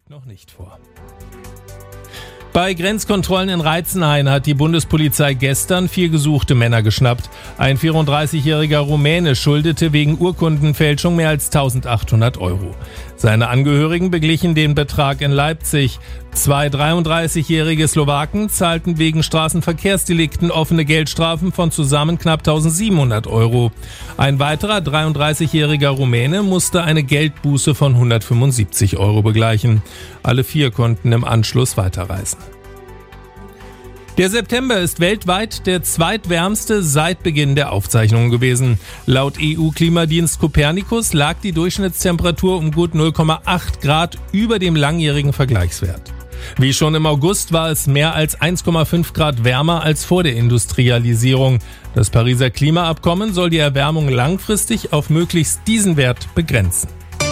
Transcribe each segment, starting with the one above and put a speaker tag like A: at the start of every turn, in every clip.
A: liegt noch nicht vor. Bei Grenzkontrollen in Reitzenhain hat die Bundespolizei gestern 4 gesuchte Männer geschnappt. Ein 34-jähriger Rumäne schuldete wegen Urkundenfälschung mehr als 1.800 Euro. Seine Angehörigen beglichen den Betrag in Leipzig. 2 33-jährige Slowaken zahlten wegen Straßenverkehrsdelikten offene Geldstrafen von zusammen knapp 1.700 Euro. Ein weiterer 33-jähriger Rumäne musste eine Geldbuße von 175 Euro begleichen. Alle 4 konnten im Anschluss weiterreisen. Der September ist weltweit der zweitwärmste seit Beginn der Aufzeichnungen gewesen. Laut EU-Klimadienst Copernicus lag die Durchschnittstemperatur um gut 0,8 Grad über dem langjährigen Vergleichswert. Wie schon im August war es mehr als 1,5 Grad wärmer als vor der Industrialisierung. Das Pariser Klimaabkommen soll die Erwärmung langfristig auf möglichst diesen Wert begrenzen.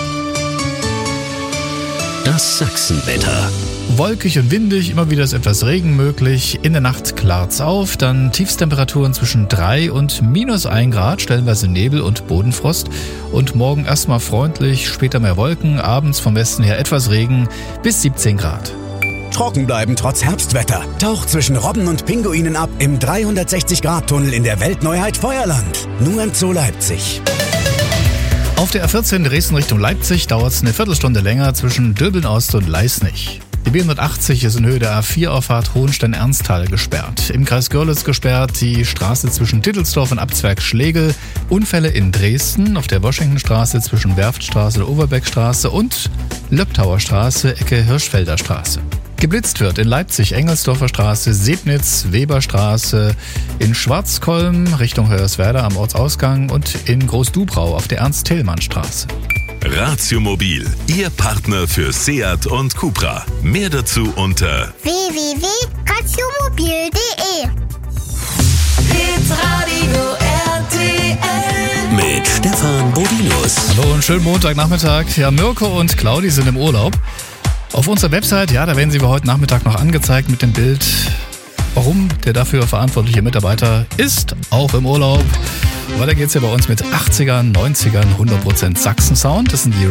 B: Das Sachsenwetter.
C: Wolkig und windig, immer wieder ist etwas Regen möglich. In der Nacht klart's auf, dann Tiefstemperaturen zwischen 3 und -1 Grad, stellenweise Nebel und Bodenfrost. Und morgen erstmal freundlich, später mehr Wolken, abends vom Westen her etwas Regen bis 17 Grad.
D: Trocken bleiben trotz Herbstwetter. Taucht zwischen Robben und Pinguinen ab im 360-Grad-Tunnel in der Weltneuheit Feuerland. Nur im Zoo Leipzig.
C: Auf der A14 Dresden Richtung Leipzig dauert es eine Viertelstunde länger zwischen Döbeln-Ost und Leisnig. Die B180 ist in Höhe der A4-Auffahrt Hohenstein-Ernsthal gesperrt. Im Kreis Görlitz gesperrt die Straße zwischen Dittelsdorf und Abzwerg-Schlegel. Unfälle in Dresden auf der Washingtonstraße zwischen Werftstraße und Overbeckstraße und Löbtauer Straße, Ecke Hirschfelder Straße. Geblitzt wird in Leipzig Engelsdorfer Straße, Sebnitz, Weberstraße, in Schwarzkolm Richtung Hoyerswerda am Ortsausgang und in Großdubrau auf der Ernst-Thälmann-Straße.
B: Ratio Mobil, Ihr Partner für Seat und Cupra. Mehr dazu unter
E: www.ratiomobil.de.
F: Hitradio RTL
B: mit Stefan Bodinus.
C: Hallo und schönen Montagnachmittag. Ja, Mirko und Claudi sind im Urlaub. Auf unserer Website, ja, da werden sie heute Nachmittag noch angezeigt mit dem Bild, warum der dafür verantwortliche Mitarbeiter ist auch im Urlaub. Weiter geht's ja bei uns mit 80ern, 90ern, 100% Sachsen-Sound. Das sind die